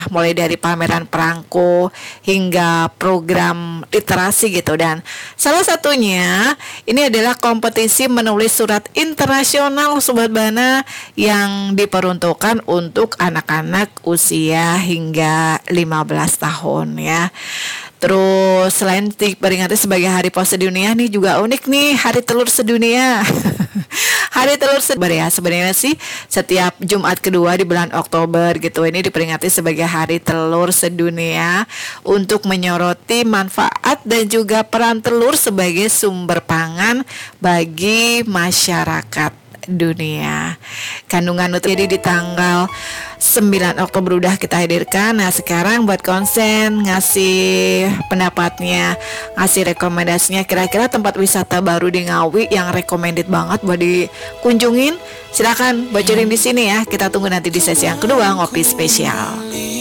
mulai dari pameran perangko hingga program literasi gitu. Dan salah satunya ini adalah kompetisi menulis surat internasional Sobat Bana yang diperuntukkan untuk anak-anak usia hingga 15 tahun ya. Terus selain diperingati sebagai Hari Pos Sedunia nih juga unik nih Hari Telur Sedunia. Hari Telur Sedunia ya sebenarnya sih setiap Jumat kedua di bulan Oktober gitu. Ini diperingati sebagai Hari Telur Sedunia untuk menyoroti manfaat dan juga peran telur sebagai sumber pangan bagi masyarakat dunia. Kandungan nutrisi di tanggal 9 Oktober udah kita hadirkan. Nah sekarang buat konsen ngasih pendapatnya, ngasih rekomendasinya, kira-kira tempat wisata baru di Ngawi yang recommended banget buat dikunjungin, silakan bocorin di sini ya. Kita tunggu nanti di sesi yang kedua ngopi spesial.